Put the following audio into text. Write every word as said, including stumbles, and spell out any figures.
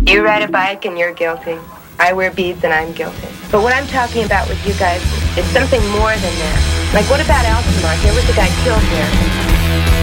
You ride a bike and you're guilty. I wear beads and I'm guilty. But what I'm talking about with you guys is something more than that. Like, what about Altamont? There was a guy killed here.